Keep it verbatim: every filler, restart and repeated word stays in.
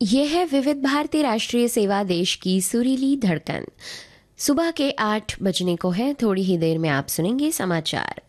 यह है विविध भारती राष्ट्रीय सेवा, देश की सुरीली धड़कन। सुबह के आठ बजने को है, थोड़ी ही देर में आप सुनेंगे समाचार।